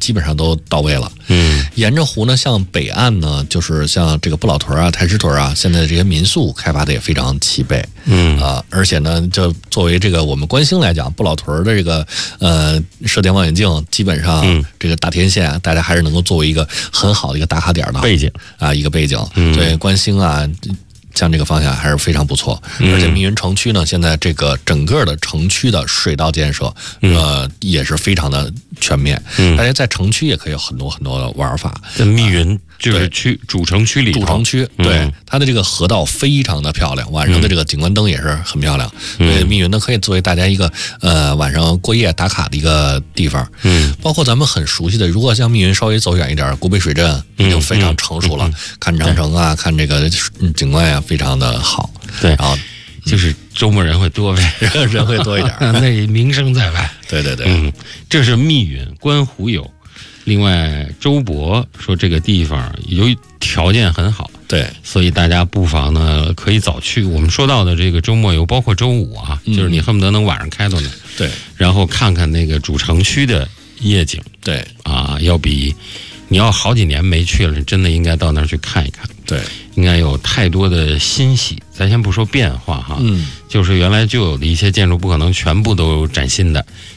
基本上都到位了。沿着湖呢，像北岸呢，就是像这个不老屯啊、太师屯啊，现在这些民宿开发的也非常齐备。而且呢，就作为这个我们观星来讲，不老屯的这个射电望远镜，基本上这个大天线，大家还是能够作为一个很好的一个打卡点的背景啊，一个背景。对观星啊。像这个方向还是非常不错，而且密云城区呢，现在这个整个的城区的水道建设，也是非常的全面。大家在城区也可以有很多很多的玩法。 密云就是主城区里头， 主城区对它的这个河道非常的漂亮，晚上的这个景观灯也是很漂亮。所以密云呢，可以作为大家一个晚上过夜打卡的一个地方。包括咱们很熟悉的，如果像密云稍微走远一点，古北水镇已经非常成熟了，看长城啊，看这个景观呀。非常的好， 对， 然后就是周末人会多呗， 人会多一点， 那名声在外。 对对对， 这是密云观湖游。另外，周博说这个地方由于条件很好， 对， 所以大家不妨呢可以早去。我们说到的这个周末游，包括周五啊，就是你恨不得能晚上开到那， 对， 然后看看那个主城区的夜景， 对啊，要比你要好几年没去了，真的应该到那儿去看一看。 对， 应该有太多的欣喜。咱先不说变化哈，就是原来就有的一些建筑不可能全部都崭新的，